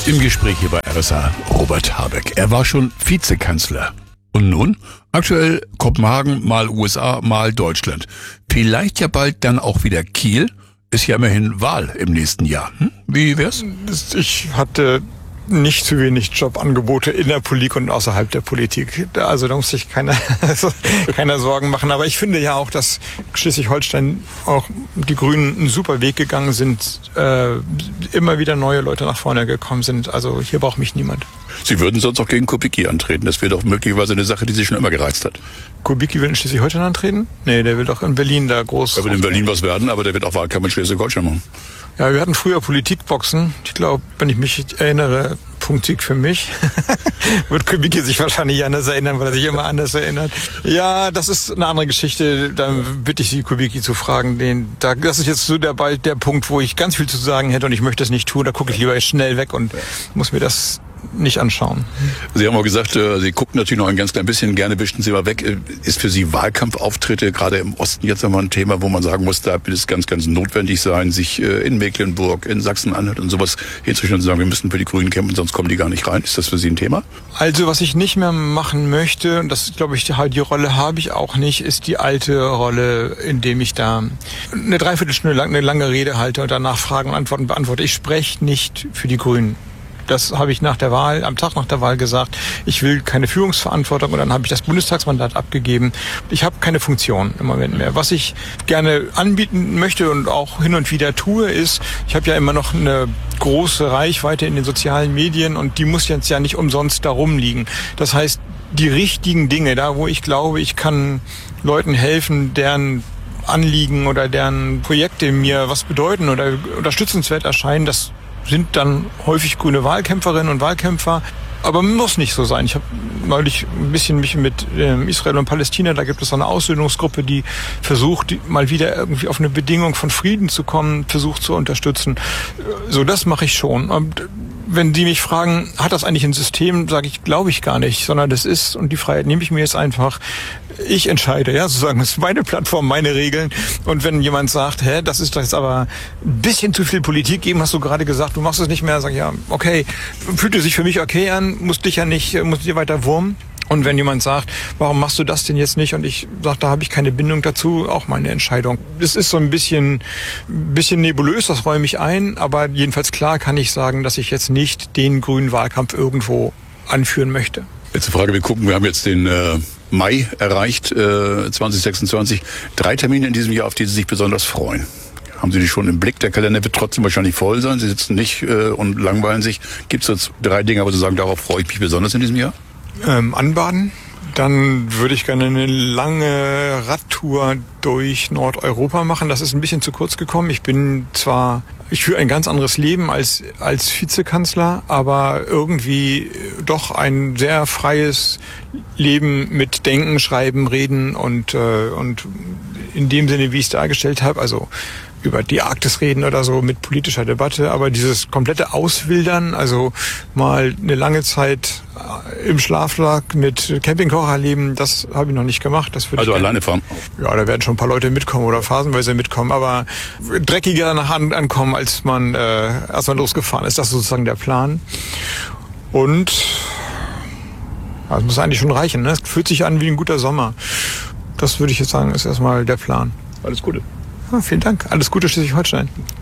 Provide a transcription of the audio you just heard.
Im Gespräch hier bei RSA Robert Habeck. Er war schon Vizekanzler. Und nun? Aktuell Kopenhagen, mal USA, mal Deutschland. Vielleicht ja bald dann auch wieder Kiel. Ist ja immerhin Wahl im nächsten Jahr. Wie wär's? Ich hatte nicht zu wenig Jobangebote in der Politik und außerhalb der Politik. Also da muss sich keiner Sorgen machen. Aber ich finde ja auch, dass Schleswig-Holstein, auch die Grünen, einen super Weg gegangen sind, immer wieder neue Leute nach vorne gekommen sind. Also hier braucht mich niemand. Sie würden sonst auch gegen Kubicki antreten. Das wäre doch möglicherweise eine Sache, die Sie schon immer gereizt hat. Kubicki will in Schleswig-Holstein antreten? Nee, der will doch in Berlin da groß... Er will in Berlin was werden, aber der wird auch Wahlkampf in Schleswig-Holstein machen. Ja, wir hatten früher Politikboxen. Ich glaube, wenn ich mich erinnere, Punktsieg für mich. Wird Kubicki sich wahrscheinlich anders erinnern, weil er sich immer anders erinnert. Ja, das ist eine andere Geschichte. Dann bitte ich Sie, Kubicki zu fragen. Das ist jetzt so der Punkt, wo ich ganz viel zu sagen hätte und ich möchte das nicht tun. Da gucke ich lieber schnell weg und muss mir das nicht anschauen. Sie haben auch gesagt, Sie gucken natürlich noch ein ganz klein bisschen, gerne wischen Sie mal weg. Ist für Sie Wahlkampfauftritte gerade im Osten jetzt einmal ein Thema, wo man sagen muss, da wird es ganz, ganz notwendig sein, sich in Mecklenburg, in Sachsen-Anhalt und sowas hinzustellen und zu sagen, wir müssen für die Grünen kämpfen, sonst kommen die gar nicht rein. Ist das für Sie ein Thema? Also was ich nicht mehr machen möchte, und das glaube ich, die Rolle habe ich auch nicht, ist die alte Rolle, indem ich da eine Dreiviertelstunde lang eine lange Rede halte und danach Fragen und Antworten beantworte. Ich spreche nicht für die Grünen. Das habe ich am Tag nach der Wahl gesagt. Ich will keine Führungsverantwortung und dann habe ich das Bundestagsmandat abgegeben. Ich habe keine Funktion im Moment mehr. Was ich gerne anbieten möchte und auch hin und wieder tue, ist, ich habe ja immer noch eine große Reichweite in den sozialen Medien und die muss jetzt ja nicht umsonst da rumliegen. Das heißt, die richtigen Dinge, da wo ich glaube, ich kann Leuten helfen, deren Anliegen oder deren Projekte mir was bedeuten oder unterstützenswert erscheinen, das sind dann häufig grüne Wahlkämpferinnen und Wahlkämpfer. Aber muss nicht so sein. Ich habe neulich ein bisschen mich mit Israel und Palästina, da gibt es so eine Aussöhnungsgruppe, die versucht, mal wieder irgendwie auf eine Bedingung von Frieden zu kommen, versucht zu unterstützen. So, das mache ich schon. Und wenn die mich fragen, hat das eigentlich ein System, sage ich, glaube ich gar nicht, sondern das ist, und die Freiheit nehme ich mir jetzt einfach, ich entscheide, ja, sozusagen, das ist meine Plattform, meine Regeln. Und wenn jemand sagt, das ist doch jetzt aber ein bisschen zu viel Politik geben, hast du gerade gesagt, du machst es nicht mehr, sag ich, ja, okay, fühlte sich für mich okay an, muss dir weiter wurmen. Und wenn jemand sagt, warum machst du das denn jetzt nicht? Und ich sage, da habe ich keine Bindung dazu, auch meine Entscheidung. Es ist so ein bisschen nebulös, das räume ich ein, aber jedenfalls klar kann ich sagen, dass ich jetzt nicht den grünen Wahlkampf irgendwo anführen möchte. Letzte Frage, wir haben jetzt den Mai erreicht, 2026. 3 Termine in diesem Jahr, auf die Sie sich besonders freuen. Haben Sie die schon im Blick? Der Kalender wird trotzdem wahrscheinlich voll sein. Sie sitzen nicht und langweilen sich. Gibt es jetzt 3 Dinge, aber Sie sagen, darauf freue ich mich besonders in diesem Jahr? Anbaden. Dann würde ich gerne eine lange Radtour durch Nordeuropa machen. Das ist ein bisschen zu kurz gekommen. Ich führe ein ganz anderes Leben als Vizekanzler, aber irgendwie doch ein sehr freies Leben mit Denken, Schreiben, Reden und in dem Sinne, wie ich es dargestellt habe, also über die Arktis reden oder so mit politischer Debatte, aber dieses komplette Auswildern, also mal eine lange Zeit im Schlafsack mit Campingkocher leben, das habe ich noch nicht gemacht. Das würde also alleine fahren? Ja, da werden schon ein paar Leute mitkommen oder phasenweise mitkommen, aber dreckiger danach ankommen, als man erstmal losgefahren ist. Das ist sozusagen der Plan. Und das muss eigentlich schon reichen, ne? Es fühlt sich an wie ein guter Sommer. Das würde ich jetzt sagen, ist erstmal der Plan. Alles Gute. Vielen Dank. Alles Gute, Schleswig-Holstein.